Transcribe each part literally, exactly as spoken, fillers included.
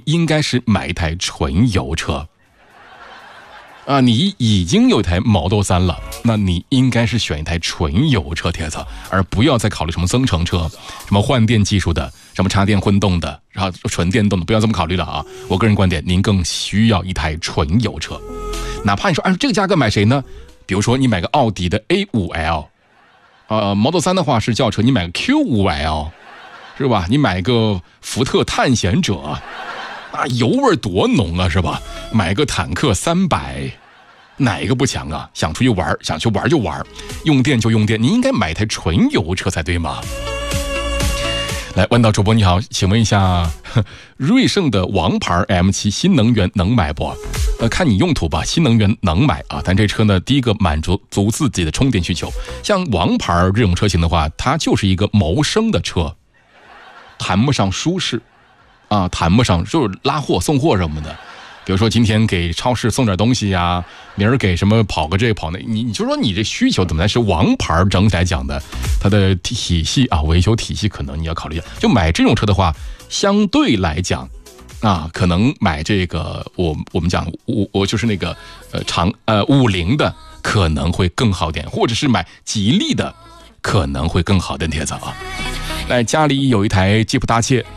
应该是买一台纯油车。啊，你已经有一台 Model 三了，那你应该是选一台纯油车铁子，而不要再考虑什么增程车、什么换电技术的、什么插电混动的，然后纯电动的，不要这么考虑了啊！我个人观点，您更需要一台纯油车。哪怕你说按这个价格买谁呢？比如说你买个奥迪的 A 五 L， 呃 ，Model 三的话是轿车，你买个 Q 五 L， 是吧？你买个福特探险者。啊，油味多浓啊，是吧？买个坦克三百，哪一个不强啊？想出去玩，想去玩就玩，用电就用电，你应该买台纯油车才对嘛。来，问到主播你好，请问一下，瑞盛的王牌 M 七 新能源能买不？呃，看你用途吧，新能源能买啊，但这车呢，第一个满足足自己的充电需求。像王牌这种车型的话，它就是一个谋生的车，谈不上舒适。啊，谈不上，就是拉货送货什么的，比如说今天给超市送点东西呀、啊，明儿给什么跑个这跑那，你你就说你这需求怎么来是王牌，整体来讲的，它的体系啊，维修体系可能你要考虑一下。就买这种车的话，相对来讲，啊，可能买这个我我们讲五我就是那个呃长呃五菱的可能会更好点，或者是买吉利的可能会更好点，铁子啊。来，家里有一台吉普大切。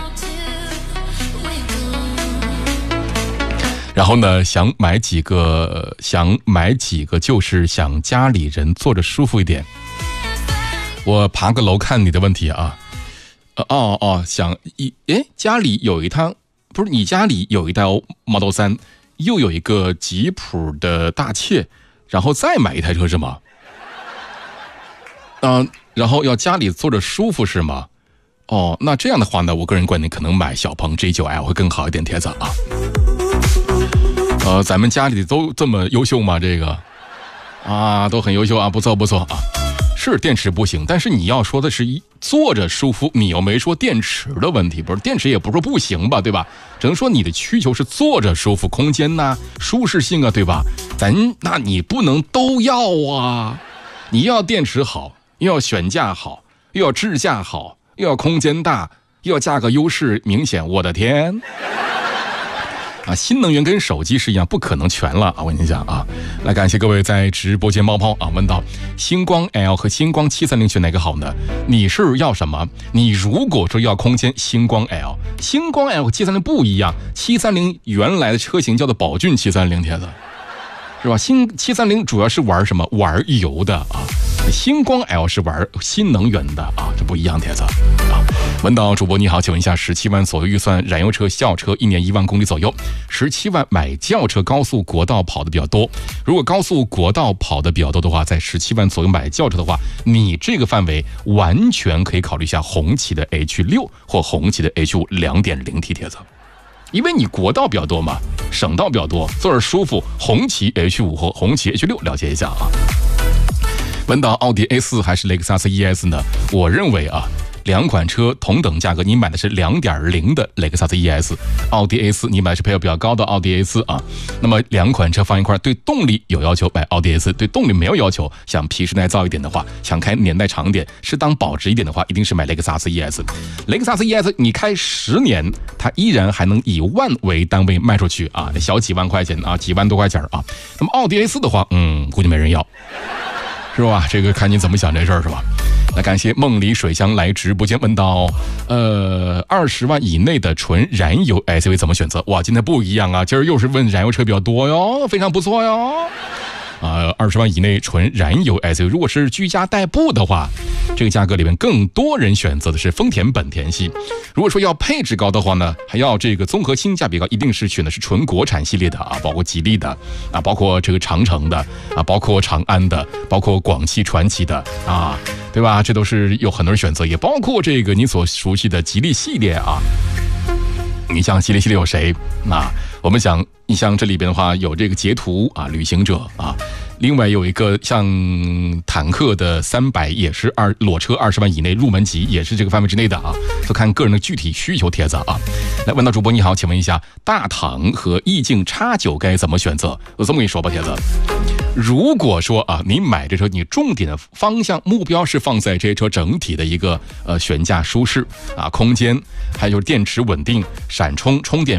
然后呢，想买几个，想买几个，就是想家里人坐着舒服一点。我爬个楼看你的问题啊，呃哦哦，想一诶，家里有一趟，不是你家里有一台 Model 三，又有一个吉普的大切，然后再买一台车是吗？嗯、呃，然后要家里坐着舒服是吗？哦，那这样的话呢，我个人观点可能买小鹏 G 九 L 会更好一点，铁子啊。呃，咱们家里都这么优秀吗？这个啊，都很优秀啊，不错不错啊。是电池不行，但是你要说的是一坐着舒服，你又没说电池的问题，不是电池也不是说不行吧，对吧？只能说你的需求是坐着舒服，空间呐、啊、舒适性啊，对吧？咱那你不能都要啊，你要电池好，又要选价好，又要智驾好，又要空间大，又要价格优势明显，我的天！啊，新能源跟手机是一样，不可能全了啊！我跟你讲啊，来感谢各位在直播间冒泡啊，问到星光 L 和星光七三零选哪个好呢？你是要什么？你如果说要空间，星光 L， 星光 L 和七三零不一样，七三零原来的车型叫做宝骏七三零，铁子是吧？新七三零主要是玩什么？玩油的啊。星光 L 是玩新能源的啊，这不一样，铁子啊。问到主播你好，请问一下，十七万左右预算，燃油车、轿车，一年一万公里左右，十七万买轿车，高速国道跑的比较多。如果高速国道跑的比较多的话，在十七万左右买轿车的话，你这个范围完全可以考虑一下红旗的 H 六 或红旗的 H 五 二点零 T 铁子。因为你国道比较多嘛，省道比较多，坐着舒服。红旗 H 五 和红旗 H 六 了解一下啊。问到奥迪 A 四 还是雷克萨斯 E S 呢？我认为啊，两款车同等价格，你买的是 二点零 的雷克萨斯 E S， 奥迪 A 四 你买的是配合比较高的奥迪 A 四 啊。那么两款车放一块，对动力有要求买奥迪 A 四，对动力没有要求，想皮实耐造一点的话，想开年代长一点，适当保值一点的话，一定是买雷克萨斯 E S。雷克萨斯 E S 你开十年，它依然还能以万为单位卖出去啊，小几万块钱啊，几万多块钱啊。那么奥迪 A 四 的话，嗯，估计没人要。是吧？这个看你怎么想这事儿是吧？那感谢梦里水乡来直播间问到，呃，二十万以内的纯燃油 S U V 怎么选择？哇，今天不一样啊！今儿又是问燃油车比较多哟，非常不错哟。啊，二十万以内纯燃油 S U V， 如果是居家代步的话，这个价格里面更多人选择的是丰田本田系。如果说要配置高的话呢，还要这个综合性价比高，一定是选的是纯国产系列的啊，包括吉利的啊，包括这个长城的啊，包括长安的，包括广汽传祺的啊，对吧？这都是有很多人选择，也包括这个你所熟悉的吉利系列啊。你像吉利系列有谁？啊，我们想，你像这里边的话有这个捷途啊，旅行者啊，另外有一个像坦克的三百，也是二裸车二十万以内入门级，也是这个范围之内的啊，就看个人的具体需求帖子啊。来，问到主播你好，请问一下，大唐和意境 X 九 该怎么选择？我这么跟你说吧，帖子。如果说啊，你买这车，你重点的方向目标是放在这车整体的一个呃悬架舒适啊、空间，还有就是电池稳定、闪充、充电